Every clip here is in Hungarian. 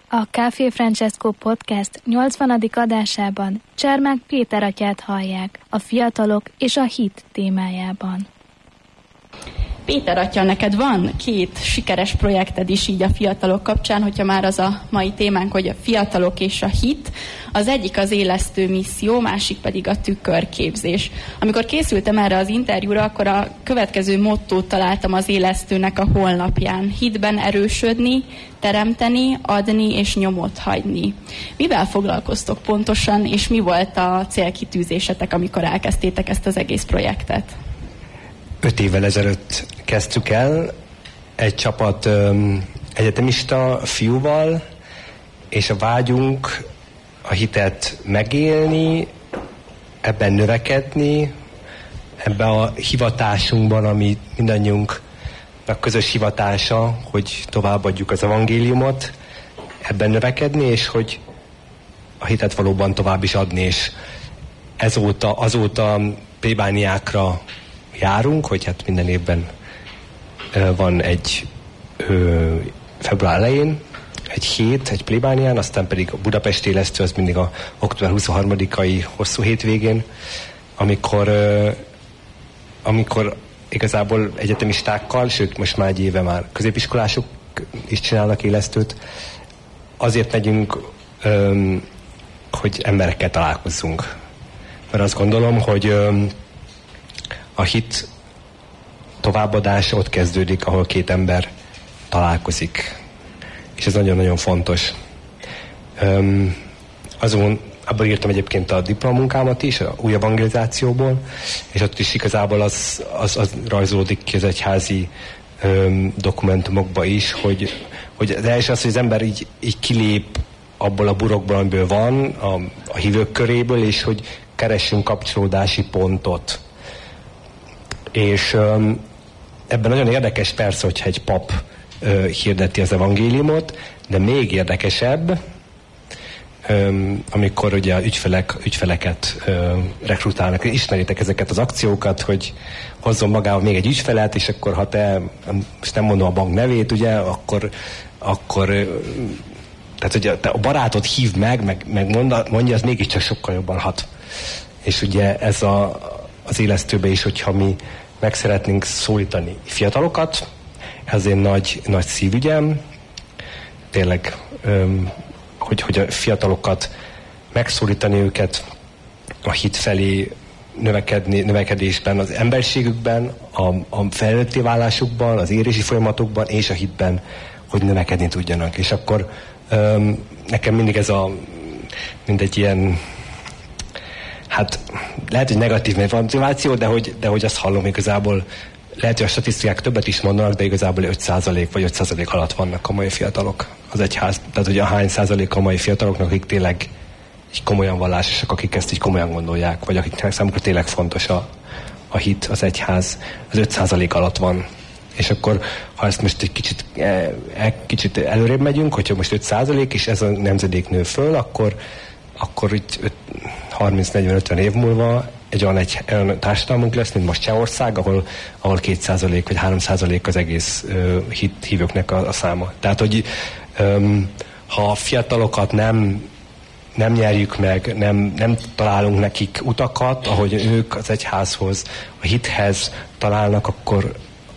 A Café Francesco Podcast 80. adásában Csermák Péter atyát hallják a fiatalok és a hit témájában. Péter atya, neked van 2 sikeres projekted is így a fiatalok kapcsán, hogyha már az a mai témánk, hogy a fiatalok és a hit. Az egyik az élesztő misszió, másik pedig a tükörképzés. Amikor készültem erre az interjúra, akkor a következő mottót találtam az élesztőnek a honlapján. Hitben erősödni, teremteni, adni és nyomot hagyni. Mivel foglalkoztok pontosan, és mi volt a célkitűzésetek, amikor elkezdtétek ezt az egész projektet? 5 évvel ezelőtt kezdtük el egy csapat egyetemista fiúval, és a vágyunk a hitet megélni, ebben növekedni, ebben a hivatásunkban, ami mindannyiunknak közös hivatása, hogy továbbadjuk az evangéliumot, ebben növekedni, és hogy a hitet valóban tovább is adni, és azóta plébániákra járunk, hogy hát minden évben van egy február elején egy hét, egy plébánián, aztán pedig a Budapest élesztő, az mindig a október 23-ai hosszú hétvégén, amikor igazából egyetemistákkal, sőt most már egy éve már középiskolások is csinálnak élesztőt, azért megyünk, hogy emberekkel találkozzunk. Mert azt gondolom, hogy a hit továbbadása ott kezdődik, ahol 2 ember találkozik. És ez nagyon-nagyon fontos. Abban írtam egyébként a diplomamunkámat is, a új evangelizációból, és ott is igazából az rajzolódik ki az egyházi dokumentumokba is, hogy az első az, hogy az ember így kilép abból a burokból, amiből van, a hívők köréből, és hogy keressünk kapcsolódási pontot. És ebben nagyon érdekes persze, hogyha egy pap hirdeti az evangéliumot, de még érdekesebb, amikor ugye ügyfeleket rekrutálnak. Ismeritek ezeket az akciókat, hogy hozzon magával még egy ügyfelet, és akkor ha te, most nem mondom a bank nevét, ugye, akkor tehát ugye a barátod hív meg mondja, az mégiscsak sokkal jobban hat. És ugye ez az élesztőbe is, hogyha mi meg szeretnénk szólítani fiatalokat, ez én nagy szívügyem, tényleg, hogy a fiatalokat megszólítani őket a hit felé növekedésben, az emberségükben, a felnőtté válásukban, az érési folyamatokban és a hitben, hogy növekedni tudjanak. És akkor nekem mindig ez mindegy ilyen, hát lehet, hogy negatív motiváció, de hogy azt hallom igazából, lehet, hogy a statisztikák többet is mondanak, de igazából 5% vagy 5% alatt vannak a mai fiatalok az egyház. Tehát ugye hány százalék a mai fiataloknak, akik tényleg így komolyan vallásosak, akik ezt így komolyan gondolják, vagy akiknek számukra tényleg fontos a hit, az egyház, az 5% alatt van. És akkor, ha ezt most egy kicsit előrébb megyünk, hogyha most 5% és ez a nemzedék nő föl, akkor itt 30-40-50 év múlva egy olyan társadalmunk lesz, mint most Csehország, ahol 2% vagy 3% az egész hívőknek a száma. Tehát, hogy ha a fiatalokat nem nyerjük meg, nem találunk nekik utakat, ahogy ők az egyházhoz, a hithez találnak, akkor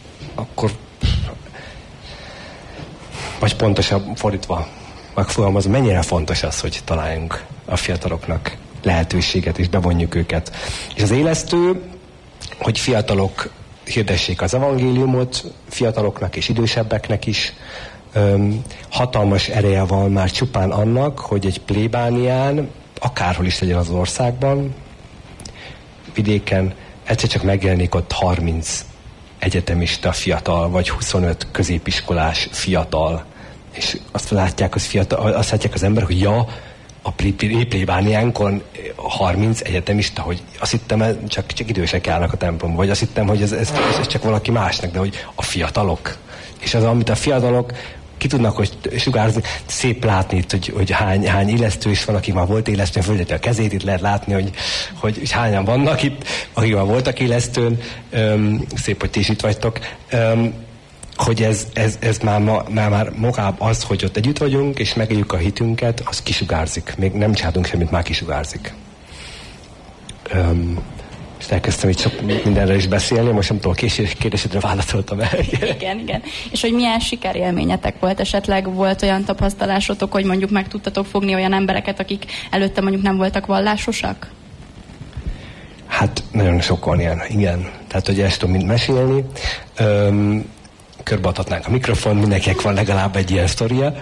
vagy pontosabb fordítva megfogalmazom, mennyire fontos az, hogy találjunk a fiataloknak lehetőséget, és bevonjuk őket. És az élesztő, hogy fiatalok hirdessék az evangéliumot, fiataloknak és idősebbeknek is, hatalmas ereje van már csupán annak, hogy egy plébánián, akárhol is legyen az országban, vidéken, egyszer csak megjelenik ott 30 egyetemista fiatal, vagy 25 középiskolás fiatal, és azt látják az emberek, hogy a plébániánkon 30 egyetemista, hogy azt hittem, csak idősek járnak a templomba, vagy azt hittem, hogy ez csak valaki másnak, de hogy a fiatalok. És az, amit a fiatalok ki tudnak, hogy sugározni, szép látni itt, hogy hány élesztő is van, aki már volt élesztőn, földeti a kezét, itt lehet látni, hogy hányan vannak itt, akik már voltak élesztőn, szép, hogy ti is itt vagytok. hogy ez már magább az, hogy ott együtt vagyunk, és megéljük a hitünket, az kisugárzik. Még nem csinálunk semmit, már kisugárzik. És elkezdtem így sok mindenre is beszélni, most nem tudom, kérdésedre válaszoltam el. Igen. És hogy milyen sikerélményetek volt? Esetleg volt olyan tapasztalásotok, hogy mondjuk meg tudtatok fogni olyan embereket, akik előtte mondjuk nem voltak vallásosak? Hát nagyon sok van ilyen, igen. Tehát, hogy ezt tudom mind mesélni. Körbeadhatnánk a mikrofon, mindenkinek van legalább egy ilyen sztoria.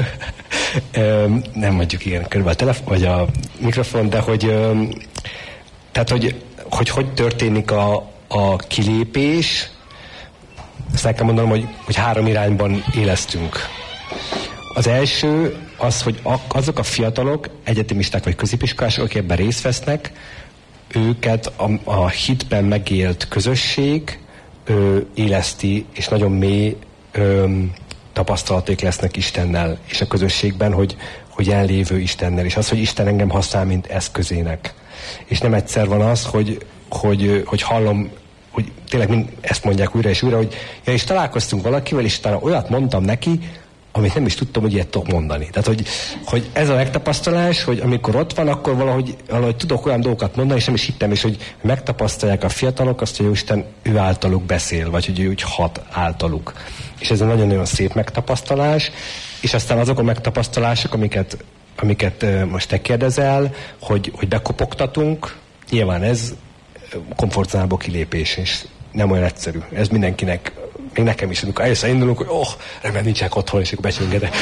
Nem mondjuk igen, körbe a telefon, vagy a mikrofon, de hogy tehát, hogy történik a kilépés, azt el kell mondanom, hogy 3 irányban élesztünk. Az első az, hogy azok a fiatalok, egyetemisták vagy középiskolások, akik ebben részt vesznek, őket a hitben megélt közösség éleszti, és nagyon mély tapasztalaték lesznek Istennel, és a közösségben, hogy jelenlévő Istennel, és az, hogy Isten engem használ, mint eszközének. És nem egyszer van az, hogy hallom, hogy tényleg ezt mondják újra és újra, hogy ja, és találkoztunk valakivel, és utána olyat mondtam neki, amit nem is tudtam, hogy ilyet tudok mondani. Tehát, hogy ez a megtapasztalás, hogy amikor ott van, akkor valahogy tudok olyan dolgokat mondani, és nem is hittem, és hogy megtapasztalják a fiatalok azt, hogy Isten ő általuk beszél, vagy hogy ő úgy hat általuk. És ez egy nagyon-nagyon szép megtapasztalás, és aztán azok a megtapasztalások, amiket most te kérdezel, hogy bekopogtatunk, nyilván ez komfortzónából kilépés, és nem olyan egyszerű. Ez mindenkinek, még nekem is, amikor először indulunk, hogy remélem nincsenek otthon, és akkor becsüngedek.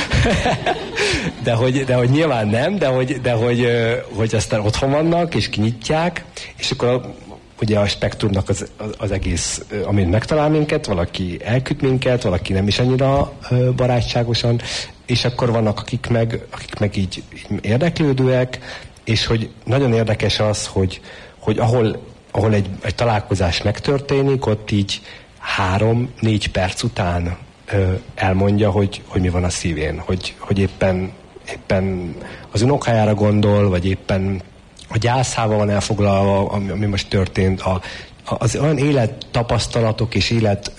de hogy nyilván nem, de hogy aztán otthon vannak, és kinyitják, és akkor ugye a spektrumnak az egész, amit megtalál minket, valaki elküld minket, valaki nem is annyira barátságosan, és akkor vannak, akik meg így érdeklődőek, és hogy nagyon érdekes az, hogy ahol egy találkozás megtörténik, ott így 3-4 perc után elmondja, hogy mi van a szívén, hogy éppen az unokájára gondol, vagy éppen a gyászával van elfoglalva, ami most történt, az olyan élettapasztalatok és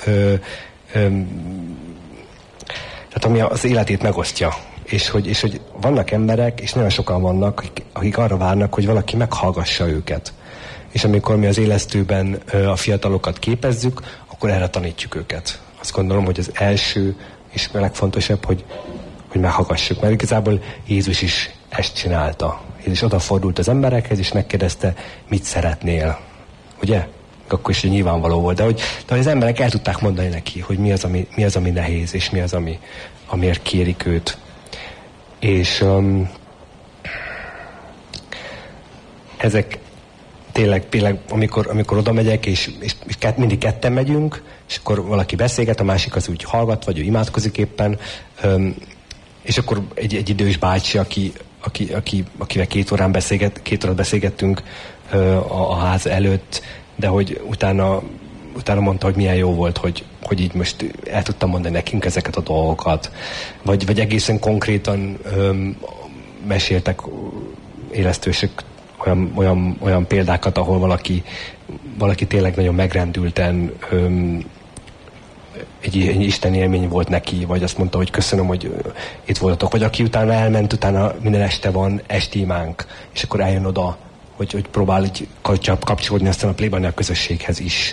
tehát ami az életét megosztja. És hogy vannak emberek, és nagyon sokan vannak, akik arra várnak, hogy valaki meghallgassa őket. És amikor mi az élesztőben a fiatalokat képezzük, akkor erre tanítjuk őket. Azt gondolom, hogy az első és a legfontosabb, hogy meghallgassuk. Mert igazából Jézus is ezt csinálta. Jézus odafordult az emberekhez, és megkérdezte, mit szeretnél. Ugye? Akkor is nyilvánvaló volt. De hogy az emberek el tudták mondani neki, hogy mi az, ami nehéz, és mi az, amiért kérik őt. És ezek tényleg amikor oda megyek, és mindig ketten megyünk, és akkor valaki beszélget, a másik az úgy hallgat, vagy ő imádkozik éppen, és akkor egy idős bácsi, akivel 2 órát beszélgettünk a ház előtt, de hogy utána mondta, hogy milyen jó volt, hogy így most el tudtam mondani nekünk ezeket a dolgokat. Vagy egészen konkrétan meséltek élesztősök olyan példákat, ahol valaki tényleg nagyon megrendülten egy isteni élmény volt neki, vagy azt mondta, hogy köszönöm, hogy itt voltatok. Vagy aki utána elment, utána minden este van estimánk, és akkor eljön oda, hogy próbál így kapcsolódni aztán a plébania közösséghez is.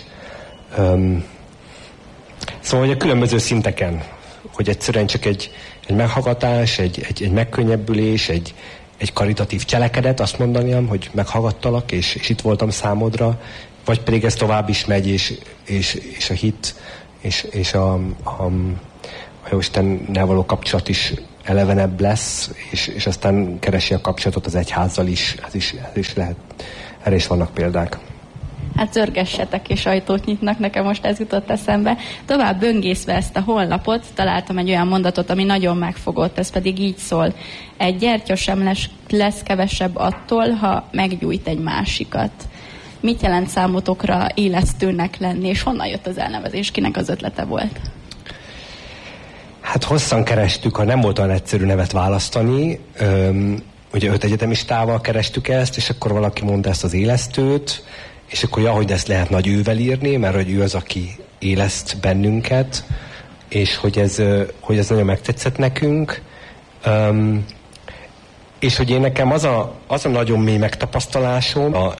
Szóval, hogy a különböző szinteken, hogy egyszerűen csak egy meghallgatás, egy megkönnyebbülés, egy karitatív cselekedet, azt mondanám, hogy meghallgattalak, és itt voltam számodra, vagy pedig ez tovább is megy, és a hit, és a Jóistennel való kapcsolat is elevenebb lesz, és aztán keresi a kapcsolatot az egyházzal is, ez is lehet. Erre is vannak példák. Hát zörgessetek és ajtót nyitnak, nekem most ez jutott eszembe. Tovább böngészve ezt a honlapot, találtam egy olyan mondatot, ami nagyon megfogott, ez pedig így szól. Egy gyertya sem lesz kevesebb attól, ha meggyújt egy másikat. Mit jelent számotokra élesztőnek lenni, és honnan jött az elnevezés? Kinek az ötlete volt? Hát hosszan kerestük, ha nem volt olyan egyszerű nevet választani. Ugye 5 egyetemistával kerestük ezt, és akkor valaki mondta ezt az élesztőt, és akkor hogy ezt lehet nagy ővel írni, mert hogy ő az, aki éleszt bennünket, és hogy ez nagyon megtetszett nekünk. És hogy én nekem az a nagyon mély megtapasztalásom